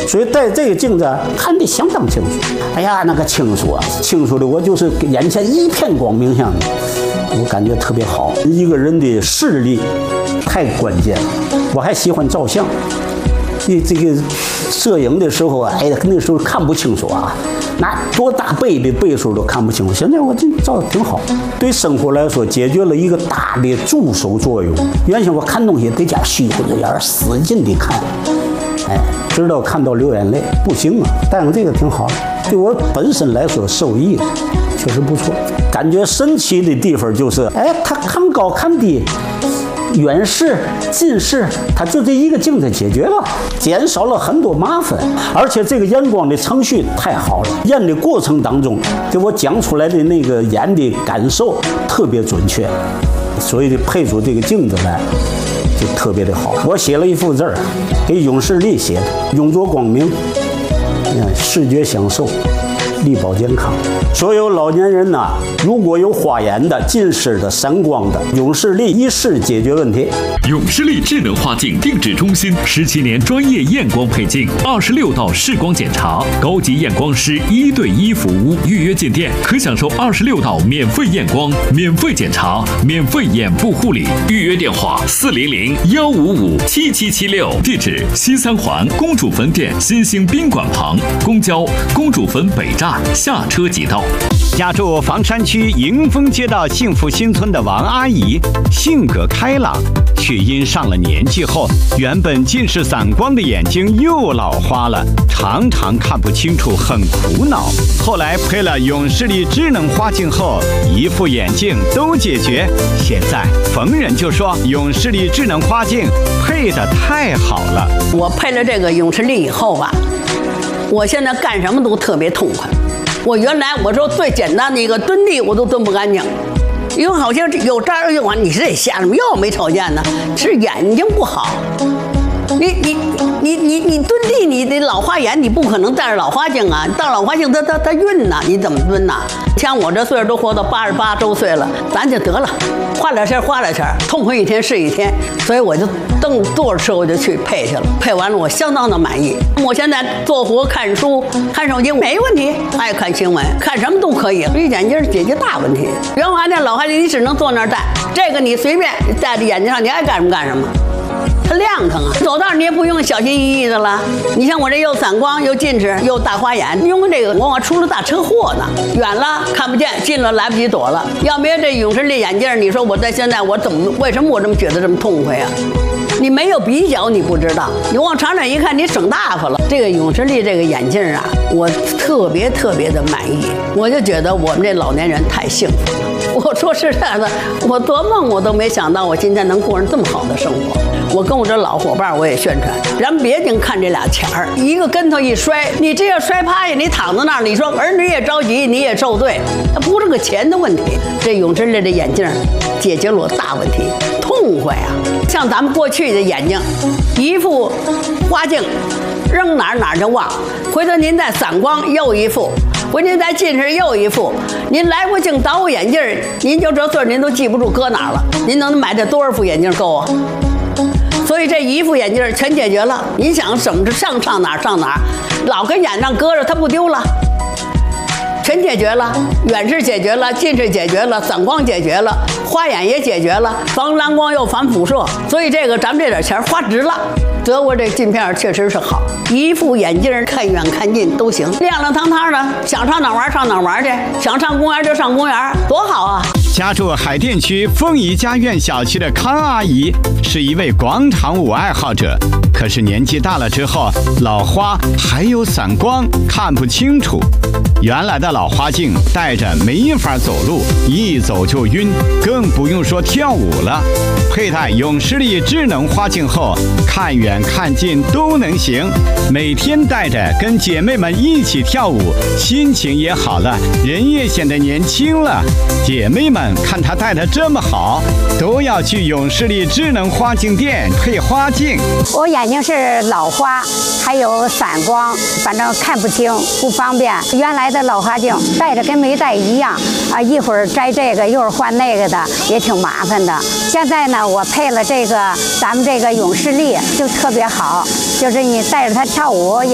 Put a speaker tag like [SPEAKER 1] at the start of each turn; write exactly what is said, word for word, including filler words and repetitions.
[SPEAKER 1] 所以戴这个镜子看得相当清楚。哎呀，那个清楚啊，清楚的我就是眼前一片光明像的，我感觉特别好。一个人的视力太关键了。我还喜欢照相，你这个摄影的时候啊，哎，那时候看不清楚啊。拿多大倍的倍数都看不清楚，现在我这照的挺好，对生活来说解决了一个大的助手作用。原先我看东西得加虚乎着眼儿，使劲的看，哎，直到看到流眼泪，不行啊。戴上这个挺好的，对我本身来说受益确实不错。感觉神奇的地方就是，哎，它看高看低。远视、近视，它就这一个镜子解决了，减少了很多麻烦。而且这个验光的程序太好了，验的过程当中给我讲出来的那个眼的感受特别准确，所以配出这个镜子来就特别的好。我写了一幅字儿，给永视力写的，永着光明，视觉享受。力保健康，所有老年人呢，如果有花眼的、近视的、散光的，永视力一试解决问题。
[SPEAKER 2] 永视力智能花镜定制中心，十七年专业验光配镜，二十六道视光检查，高级验光师一对一服务。预约进店可享受二十六道免费验光、免费检查、免费眼部护理。预约电话：四零零幺五五七七七六。地址：西三环公主坟店新兴宾馆旁，公交公主坟北站。下车即到。
[SPEAKER 3] 家住房山区迎丰街道幸福新村的王阿姨，性格开朗，却因上了年纪后，原本近视散光的眼睛又老花了，常常看不清楚，很苦恼。后来配了永视力智能花镜后，一副眼镜都解决。现在逢人就说永视力智能花镜配得太好了。
[SPEAKER 4] 我配了这个永视力以后吧，我现在干什么都特别痛快。我原来我说最简单的一个蹲地我都蹲不干净，因为好像有这儿有完，你是得瞎什么又没瞅见呢？是眼睛不好。你你你你你蹲地，你得老花眼，你不可能戴着老花镜啊！戴老花镜它它它晕呐，你怎么蹲呐？像我这岁数都活到八十八周岁了，咱就得了，花两钱花两钱，痛快一天是一天。所以我就蹬坐着车我就去配去了，配完了我相当的满意。我现在做活看书看手机没问题，爱看新闻看什么都可以，所以眼镜解决大问题。原来那老花镜你只能坐那儿戴，这个你随便戴在眼睛上，你爱干什么干什么。它亮堂啊，走道你也不用小心翼翼的了。你像我这又散光又近视又大花眼，用这个往往出了大车祸呢，远了看不见，近了来不及躲了。要没有这永视力眼镜，你说我在现在我怎么为什么我这么觉得这么痛快啊？你没有比较你不知道，你往长远一看你省大发了。这个永视力这个眼镜啊，我特别特别的满意，我就觉得我们这老年人太幸福了。我说实在的，我做梦我都没想到我今天能过上这么好的生活。我跟我这老伙伴我也宣传，咱别净看这俩钱儿，一个跟头一摔，你这要摔趴下，你躺在那儿，你说儿女也着急，你也受罪，它不是个钱的问题。这永视力的眼镜解决了我大问题，痛快啊！像咱们过去的眼睛，一副花镜，扔哪儿哪儿就忘，回头您再散光又一副。回您再近视又一副，您来回镜倒副眼镜，您就这岁您都记不住搁哪儿了。您能买这多少副眼镜够啊？所以这一副眼镜全解决了。你想怎么上上哪儿上哪儿，老跟眼上搁着它不丢了，全解决了。远视解决了，近视解决了，散光解决了，花眼也解决了，防蓝光又防辐射。所以这个咱们这点钱花值了。德国这镜片确实是好，一副眼镜看远看近都行，亮亮堂堂的，想上哪玩上哪玩去，想上公园就上公园，多好啊！
[SPEAKER 3] 家住海淀区凤仪家苑小区的康阿姨是一位广场舞爱好者，可是年纪大了之后，老花还有散光，看不清楚。原来的老花镜戴着没法走路，一走就晕，更不用说跳舞了。佩戴永视力智能花镜后，看远看近都能行，每天戴着跟姐妹们一起跳舞，心情也好了，人也显得年轻了。姐妹们看她戴得这么好，都要去永视力智能花镜店配花镜。
[SPEAKER 5] 我眼睛是老花，还有散光，反正看不清，不方便。原来的老花镜戴着跟没戴一样啊，一会儿摘这个，一会儿换那个的，也挺麻烦的。现在呢，我配了这个咱们这个永视力，就特别好，就是你带着它跳舞也。